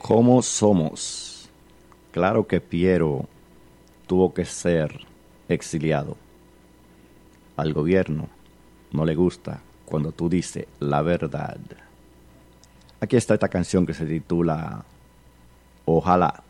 ¿Cómo somos? Claro que Piero tuvo que ser exiliado. Al gobierno no le gusta cuando tú dices la verdad. Aquí está esta canción que se titula Ojalá.